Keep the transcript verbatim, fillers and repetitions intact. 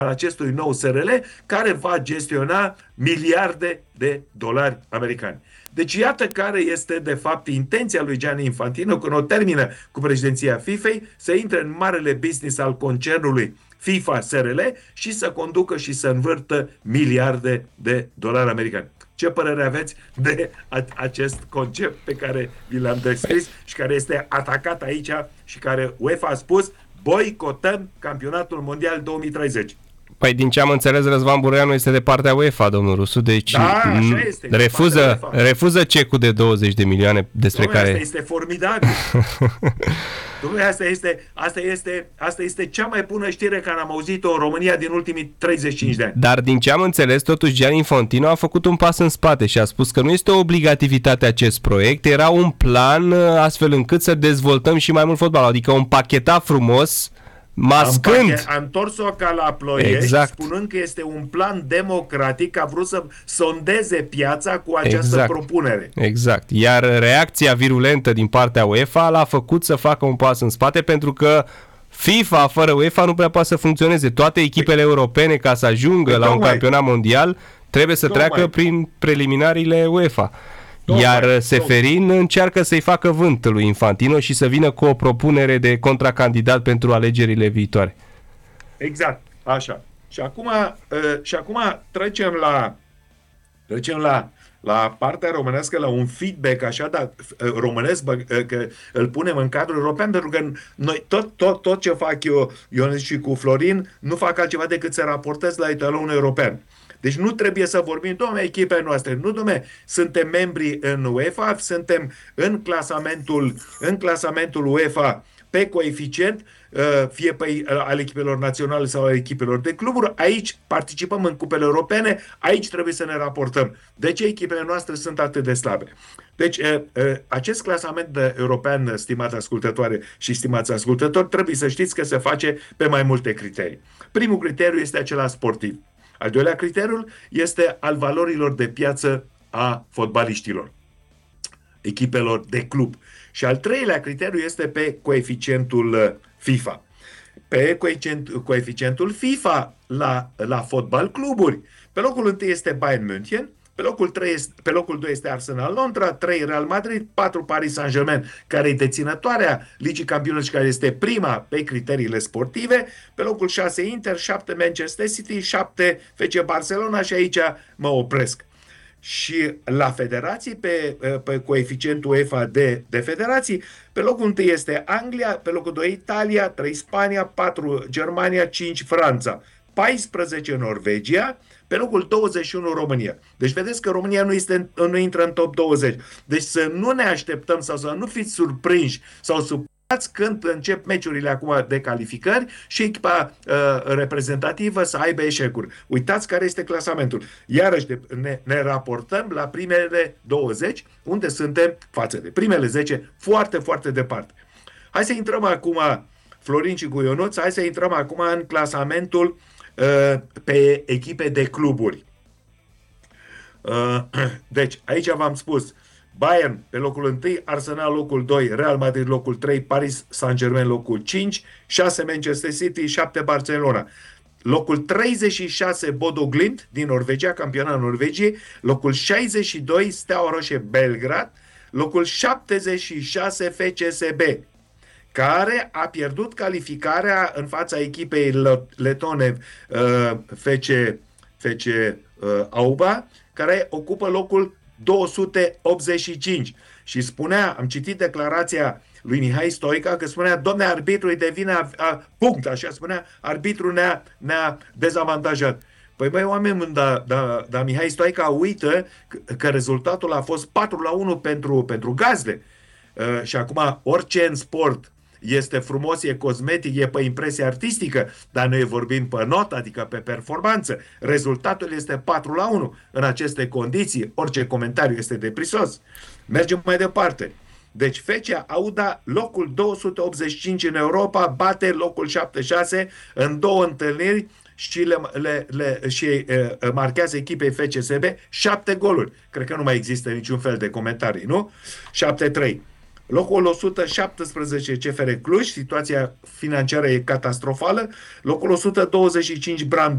al acestui nou S R L, care va gestiona miliarde de dolari americani. Deci iată care este de fapt intenția lui Gianni Infantino când o termină cu președinția FIFA-i, să intre în marele business al concernului FIFA S R L și să conducă și să învârtă miliarde de dolari americani. Ce părere aveți de acest concept pe care vi l-am descris și care este atacat aici și care UEFA a spus: boicotăm campionatul mondial două mii treizeci? Păi din ce am înțeles, Răzvan Bureanu este de partea UEFA, domnul Rusu, deci da, așa este, refuză, refuză cecul de douăzeci de milioane despre Dom'le, care... Asta este formidabil. Dom'le, asta este, asta, este, asta este cea mai bună știre care am auzit-o în România din ultimii treizeci și cinci de ani. Dar din ce am înțeles, totuși Gianni Infantino a făcut un pas în spate și a spus că nu este o obligativitate acest proiect, era un plan astfel încât să dezvoltăm și mai mult fotbalul, adică un pachetat frumos, mascând. Am întors-o ca la Ploiești, exact. spunând că este un plan democratic, a vrut să sondeze piața cu această exact. propunere. Exact. Iar reacția virulentă din partea UEFA l-a făcut să facă un pas în spate, pentru că FIFA fără UEFA nu prea poate să funcționeze. Toate echipele europene, ca să ajungă la un campionat mondial, trebuie să treacă prin preliminariile UEFA. Iar Seferin încearcă să-i facă vânt lui Infantino și să vină cu o propunere de contracandidat pentru alegerile viitoare. Exact, așa. Și acum, și acum trecem la trecem la, la partea românească, la un feedback așa, dar românesc, că îl punem în cadrul european, pentru că noi tot, tot, tot ce fac eu, Ionuț și cu Florin, nu fac altceva decât să raportez la etalonul european. Deci nu trebuie să vorbim, dom'le, echipele noastre, nu, dom'le, suntem membri în UEFA, suntem în clasamentul, în clasamentul UEFA pe coeficient, fie pe al echipelor naționale sau al echipelor de cluburi. Aici participăm în cupele europene, aici trebuie să ne raportăm. De ce echipele noastre sunt atât de slabe? Deci acest clasament european, stimate ascultătoare și stimați ascultători, trebuie să știți că se face pe mai multe criterii. Primul criteriu este acela sportiv. Al doilea criteriu este al valorilor de piață a fotbaliștilor, echipelor de club. Și al treilea criteriu este pe coeficientul FIFA. Pe coeficient, coeficientul FIFA la, la fotbal cluburi. Pe locul întâi este Bayern München, pe locul, trei este, pe locul doi este Arsenal Londra, trei Real Madrid, patru Paris Saint-Germain, care e deținătoarea Ligii Campionilor și care este prima pe criteriile sportive, pe locul șase Inter, șapte Manchester City, șapte F C Barcelona și aici mă opresc. Și la federații, pe, pe coeficientul UEFA de, de federații, pe locul întâi este Anglia, pe locul doi Italia, trei Spania, patru Germania, cinci Franța, paisprezece Norvegia, pe locul douăzeci și unu România. Deci vedeți că România nu, este, nu intră în top douăzeci. Deci să nu ne așteptăm sau să nu fiți surprinși sau supărați când încep meciurile acum de calificări și echipa uh, reprezentativă să aibă eșecuri. Uitați care este clasamentul. Iarăși ne, ne raportăm la primele douăzeci, unde suntem față de primele zece, foarte, foarte departe. Hai să intrăm acum, Florin și cu Ionuț, hai să intrăm acum în clasamentul pe echipe de cluburi. Deci, aici v-am spus Bayern pe locul întâi, Arsenal locul doi, Real Madrid locul trei, Paris Saint-Germain locul cinci, șase Manchester City, șapte Barcelona. Locul treizeci și șase Bodo Glimt din Norvegia, campionat Norvegiei, locul șaizeci și doi Steaua Roșie Belgrad, locul șaptezeci și șase F C S B, care a pierdut calificarea în fața echipei letone uh, F C, F C uh, Auba, care ocupă locul două sute optzeci și cinci. Și spunea, am citit declarația lui Mihai Stoica, că spunea, domne, arbitrul de vină, a, a, punct, așa spunea, arbitrul ne-a, ne-a dezavantajat. Păi băi, oameni, dar da, da, Mihai Stoica uită că, că rezultatul a fost patru la unu pentru, pentru Gazde. Uh, și acum, orice în sport este frumos, e cosmetic, e pe impresie artistică, dar noi vorbim pe notă, adică pe performanță. Rezultatul este patru la unu. În aceste condiții, orice comentariu este deprisos. Mergem mai departe. Deci F C Auda, locul două sute optzeci și cinci în Europa, bate locul șaptezeci și șase în două întâlniri și, le, le, le, și e, marchează echipei F C S B șapte goluri. Cred că nu mai există niciun fel de comentarii, nu? șapte trei. Locul o sută șaptesprezece C F R Cluj, situația financiară e catastrofală. Locul o sută douăzeci și cinci Brand